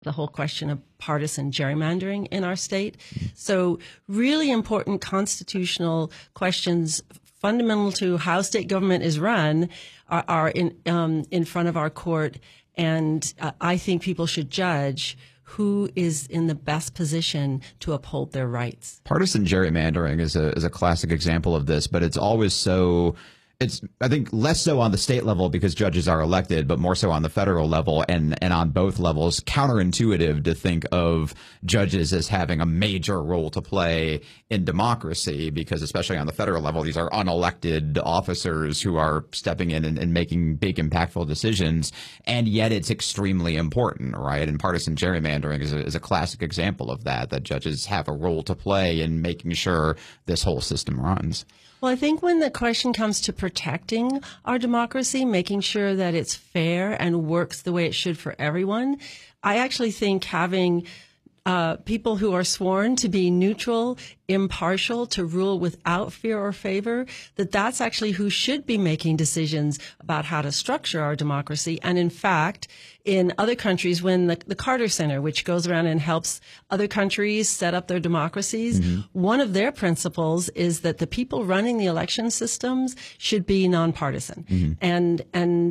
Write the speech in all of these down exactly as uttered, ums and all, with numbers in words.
the whole question of partisan gerrymandering in our state. So really important constitutional questions fundamental to how state government is run are, are in um, in front of our court, and uh, I think people should judge who is in the best position to uphold their rights. Partisan gerrymandering is a is a classic example of this, but it's always so. It's, I think, less so on the state level because judges are elected, but more so on the federal level and, and on both levels. Counterintuitive to think of judges as having a major role to play in democracy because, especially on the federal level, these are unelected officers who are stepping in and, and making big, impactful decisions. And yet it's extremely important, right? And partisan gerrymandering is a, is a classic example of that, that judges have a role to play in making sure this whole system runs. Well, I think when the question comes to protecting our democracy, making sure that it's fair and works the way it should for everyone, I actually think having uh, people who are sworn to be neutral, impartial, to rule without fear or favor, that that's actually who should be making decisions about how to structure our democracy. And in fact, in other countries, when the, the Carter Center, which goes around and helps other countries set up their democracies, mm-hmm. one of their principles is that the people running the election systems should be nonpartisan. Mm-hmm. And,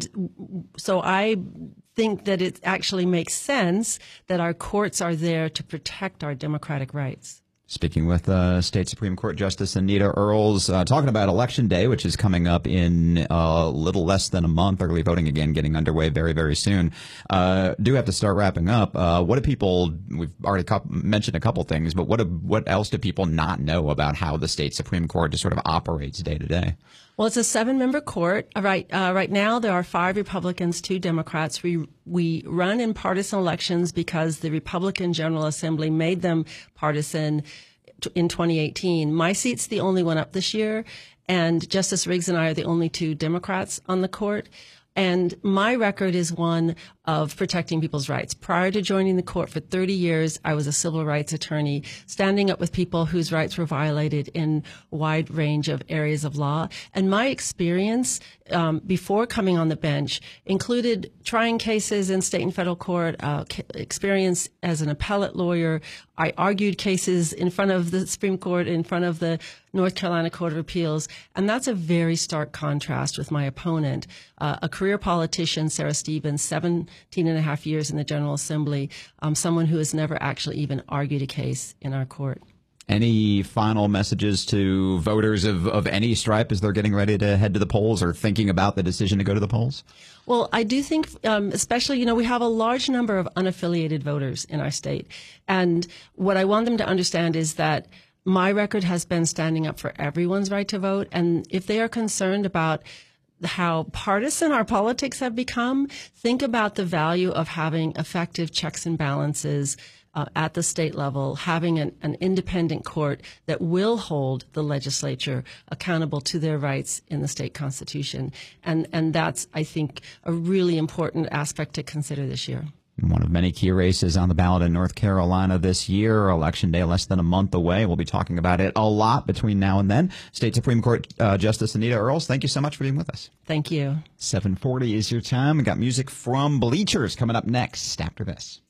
and so I think that it actually makes sense that our courts are there to protect our democratic rights. Speaking with uh, State Supreme Court Justice Anita Earls, uh, talking about Election Day, which is coming up in a uh, little less than a month. Early voting again getting underway very, very soon. Uh, do have to start wrapping up. Uh, what do people, we've already co- mentioned a couple things, but what do, what else do people not know about how the State Supreme Court just sort of operates day to day? Well, it's a seven-member court. Right, uh, right now, there are five Republicans, two Democrats. We we run in partisan elections because the Republican General Assembly made them partisan in twenty eighteen. My seat's the only one up this year, and Justice Riggs and I are the only two Democrats on the court. And my record is one of protecting people's rights. Prior to joining the court for thirty years, I was a civil rights attorney, standing up with people whose rights were violated in a wide range of areas of law. And my experience um, before coming on the bench included trying cases in state and federal court, uh, experience as an appellate lawyer. I argued cases in front of the Supreme Court, in front of the North Carolina Court of Appeals, and that's a very stark contrast with my opponent, uh, a career politician, Sarah Stevens, seventeen and a half years in the General Assembly, um, someone who has never actually even argued a case in our court. Any final messages to voters of, of any stripe as they're getting ready to head to the polls or thinking about the decision to go to the polls? Well, I do think, um, especially, you know, we have a large number of unaffiliated voters in our state. And what I want them to understand is that my record has been standing up for everyone's right to vote. And if they are concerned about how partisan our politics have become, think about the value of having effective checks and balances uh, at the state level, having an, an independent court that will hold the legislature accountable to their rights in the state constitution. And, and that's, I think, a really important aspect to consider this year. One of many key races on the ballot in North Carolina this year. Election Day less than a month away. We'll be talking about it a lot between now and then. State Supreme Court uh, Justice Anita Earls, thank you so much for being with us. Thank you. seven forty is your time. We got music from Bleachers coming up next after this.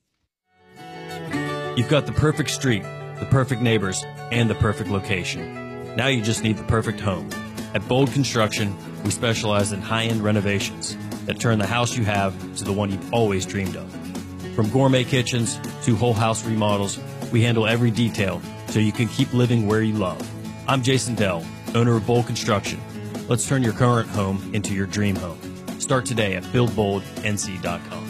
You've got the perfect street, the perfect neighbors, and the perfect location. Now you just need the perfect home. At Bold Construction, we specialize in high-end renovations that turn the house you have to the one you've always dreamed of. From gourmet kitchens to whole house remodels, we handle every detail so you can keep living where you love. I'm Jason Dell, owner of Bold Construction. Let's turn your current home into your dream home. Start today at build bold N C dot com.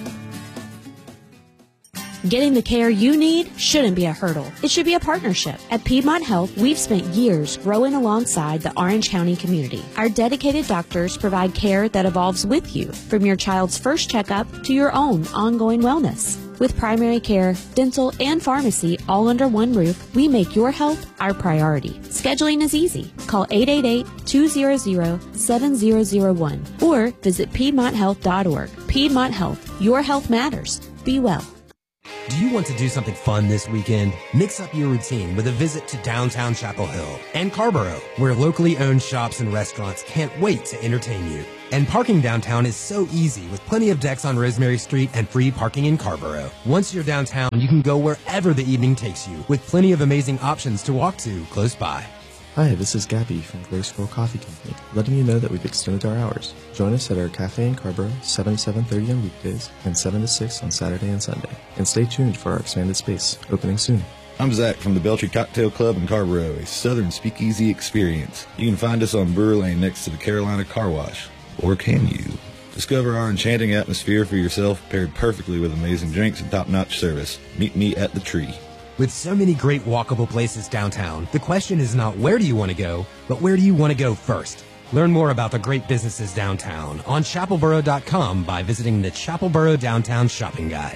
Getting the care you need shouldn't be a hurdle. It should be a partnership. At Piedmont Health, we've spent years growing alongside the Orange County community. Our dedicated doctors provide care that evolves with you, from your child's first checkup to your own ongoing wellness. With primary care, dental, and pharmacy all under one roof, we make your health our priority. Scheduling is easy. Call eight eight eight, two hundred, seven zero zero one or visit piedmont health dot org. Piedmont Health. Your health matters. Be well. Do you want to do something fun this weekend? Mix up your routine with a visit to downtown Chapel Hill and Carborough, where locally owned shops and restaurants can't wait to entertain you. And parking downtown is so easy with plenty of decks on Rosemary Street and free parking in Carborough. Once you're downtown, you can go wherever the evening takes you with plenty of amazing options to walk to close by. Hi, this is Gabby from Graceful Coffee Company, letting you know that we've extended our hours. Join us at our cafe in Carborough, seven to seven thirty on weekdays and seven to six on Saturday and Sunday. And stay tuned for our expanded space, opening soon. I'm Zach from the Beltry Cocktail Club in Carborough, a southern speakeasy experience. You can find us on Brewer Lane next to the Carolina Car Wash. Or can you? Discover our enchanting atmosphere for yourself, paired perfectly with amazing drinks and top-notch service. Meet me at the Tree. With so many great walkable places downtown, the question is not where do you want to go, but where do you want to go first? Learn more about the great businesses downtown on chapelboro dot com by visiting the Chapelboro Downtown Shopping Guide.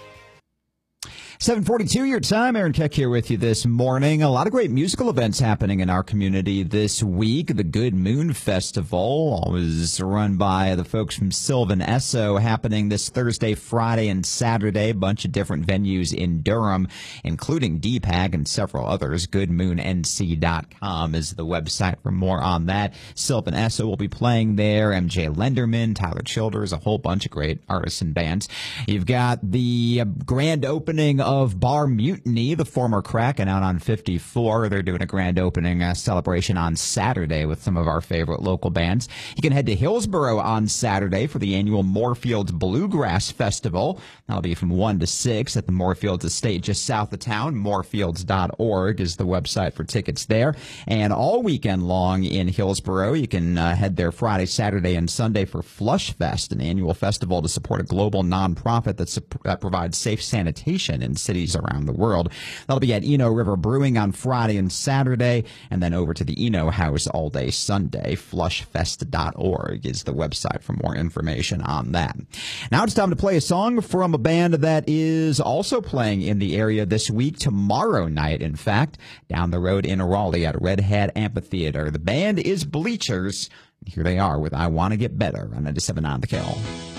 seven forty-two your time. Aaron Keck here with you this morning. A lot of great musical events happening in our community this week. The Good Moon Festival, always run by the folks from Sylvan Esso, happening this Thursday, Friday, and Saturday. A bunch of different venues in Durham, including D PAG and several others. good moon n c dot com is the website for more on that. Sylvan Esso will be playing there. M J Lenderman, Tyler Childers, a whole bunch of great artists and bands. You've got the grand opening of of Bar Mutiny, the former Kraken, out on fifty-four. They're doing a grand opening uh, celebration on Saturday with some of our favorite local bands. You can head to Hillsboro on Saturday for the annual Moorfields Bluegrass Festival. That'll be from one to six at the Moorfields Estate just south of town. moorfields dot org is the website for tickets there. And all weekend long in Hillsboro, you can uh, head there Friday, Saturday, and Sunday for Flush Fest, an annual festival to support a global nonprofit that, su- that provides safe sanitation in cities around the world. That'll be at Eno River Brewing on Friday and Saturday, and then over to the Eno House all day Sunday. flush fest dot org is the website for more information on that. Now it's time to play a song from a band that is also playing in the area this week, tomorrow night, in fact, down the road in Raleigh at Red Hat Amphitheater. The band is Bleachers. Here they are with I Want to Get Better on ninety-seven point nine The Kill.